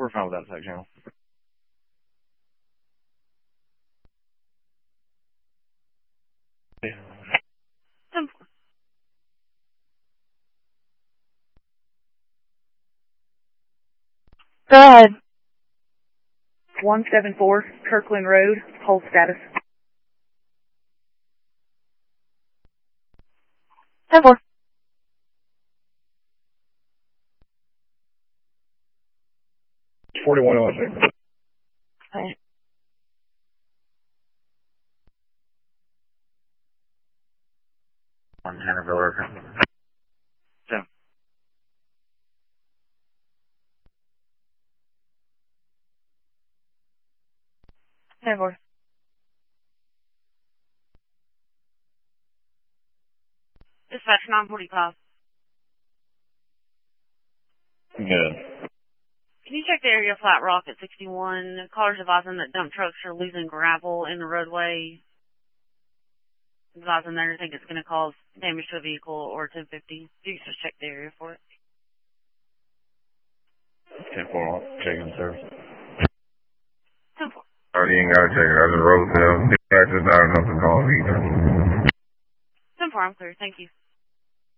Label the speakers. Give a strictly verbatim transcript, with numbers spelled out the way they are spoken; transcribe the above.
Speaker 1: we're fine with that side channel.
Speaker 2: ten four.
Speaker 3: Go ahead. one seven four Kirkland Road, hold status. ten four.
Speaker 4: forty-one oh six.
Speaker 3: Okay.
Speaker 1: One Hannahville. So.
Speaker 3: ten four.
Speaker 2: Dispatch nine forty-five.
Speaker 1: Good.
Speaker 2: Can you check the area Flat Rock at sixty-one? Callers advising that dump trucks are losing gravel in the roadway. Advising they think it's going to cause damage to a vehicle or ten fifty. You can just check the area for it.
Speaker 1: ten four, checking service.
Speaker 2: ten four.
Speaker 4: Oh, you ain't got to check it out of the road now. Dispatch is not enough to call either.
Speaker 2: ten four, I'm clear. Thank you.